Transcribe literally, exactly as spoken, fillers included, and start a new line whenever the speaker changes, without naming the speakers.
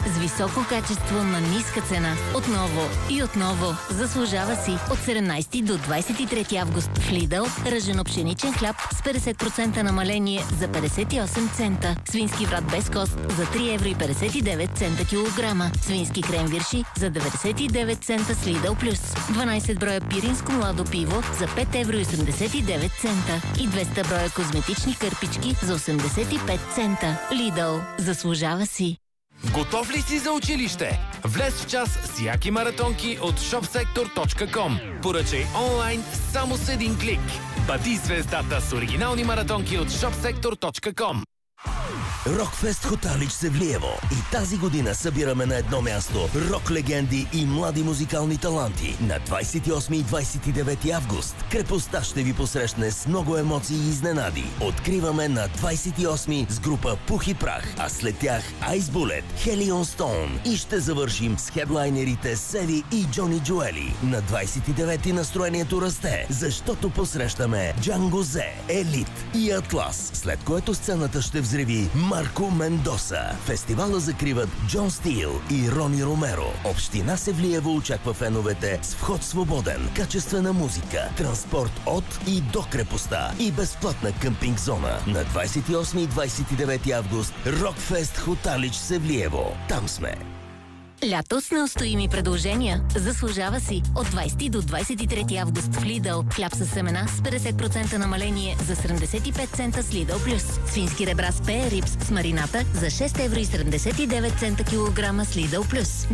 С високо качество на ниска цена. Отново и отново заслужава си. От седемнайсети до двайсет и трети август в Lidl ръжено-пшеничен хляб с петдесет процента намаление за петдесет и осем цента. Свински врат без кост за три евро и петдесет и девет цента килограма. Свински кренвирши за деветдесет и девет цента с Lidl Plus. дванайсет броя пиринско младо пиво за пет евро и осемдесет и девет цента. И двеста броя козметични кърпички за осемдесет и пет цента. Lidl. Заслужава си.
Готов ли си за училище? Влез в час с яки маратонки от шопсектор точка ком. Поръчай онлайн само с един клик. Бъди звездата с оригинални маратонки от шопсектор точка ком.
Рокфест Хоталич Севлиево. И тази година събираме на едно място рок легенди и млади музикални таланти. На двайсет и осми и двайсет и девети август крепостта ще ви посрещне с много емоции и изненади. Откриваме на двайсет и осми с група Пух и Прах, а след тях Ice Bullet, Helion Stone и ще завършим с хедлайнерите Севи и Джони Джоели. На двайсет и девети настроението расте, защото посрещаме Джанго Зе, Елит и Атлас, след което сцената ще взриви Марко Мендоса. Фестивала закриват Джон Стил и Рони Ромеро. Община Севлиево очаква феновете с вход свободен, качествена музика, транспорт от и до крепостта и безплатна къмпинг зона. На двайсет и осми и двайсет и девети август Рокфест Хоталич Севлиево. Там сме.
Лято с неустоими предложения. Заслужава си. От двайсети до двайсет и трети август в Lidl. Хляб с семена с петдесет процента намаление за седемдесет и пет цента с Lidl Plus. Свински ребра с пея рипс с марината за шест евро и седемдесет и девет цента килограма с Lidl Plus.